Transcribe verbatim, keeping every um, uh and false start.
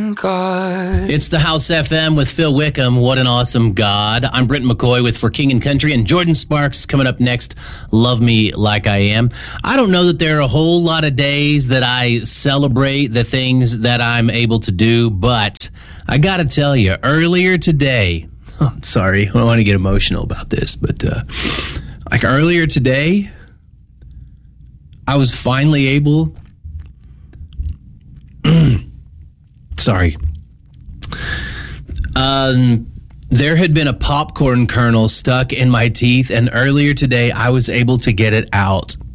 awesome God. It's the House F M with Phil Wickham. What an awesome God. I'm Brent McCoy with For King and Country, and Jordan Sparks coming up next. Love Me Like I Am. I don't know that there are a whole lot of days that I celebrate the things that I'm able to do, but I got to tell you, earlier today, I'm sorry, I don't want to get emotional about this, but uh, like earlier today, I was finally able... Sorry. Um, there had been a popcorn kernel stuck in my teeth, and earlier today I was able to get it out.